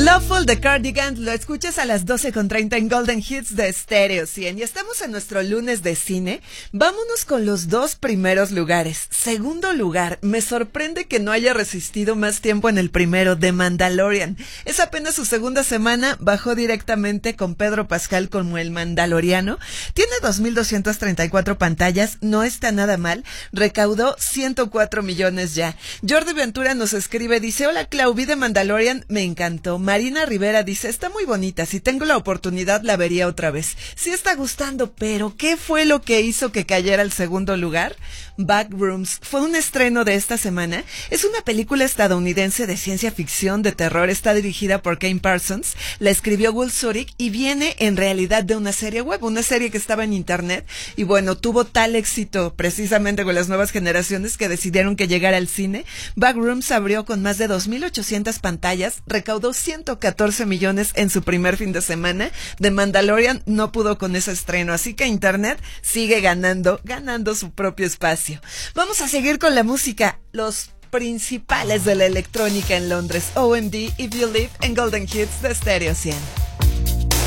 Loveful de Cardigans, lo escuchas a las 12:30 en Golden Hits de Stereo 100 y estamos en nuestro lunes de cine. Vámonos con los dos primeros lugares. Segundo lugar, me sorprende que no haya resistido más tiempo en el primero, The Mandalorian. Es apenas su segunda semana, bajó directamente con Pedro Pascal como el Mandaloriano. Tiene 2,234 pantallas, no está nada mal, recaudó 104 millones ya. Jordi Ventura nos escribe, dice, hola Clau, vi The Mandalorian, me encantó. Marina Rivera dice, está muy bonita, si tengo la oportunidad la vería otra vez. Sí está gustando, pero ¿qué fue lo que hizo que cayera al segundo lugar? Backrooms fue un estreno de esta semana. Es una película estadounidense de ciencia ficción, de terror, está dirigida por Kane Parsons, la escribió Will Zurich y viene en realidad de una serie web, una serie que estaba en internet y bueno, tuvo tal éxito precisamente con las nuevas generaciones que decidieron que llegara al cine. Backrooms abrió con más de 2,800 pantallas, recaudó 114 millones en su primer fin de semana. The Mandalorian no pudo con ese estreno, así que Internet sigue ganando su propio espacio. Vamos a seguir con la música, los principales de la electrónica en Londres, OMD, If You Live, en Golden Hits de Stereo 100.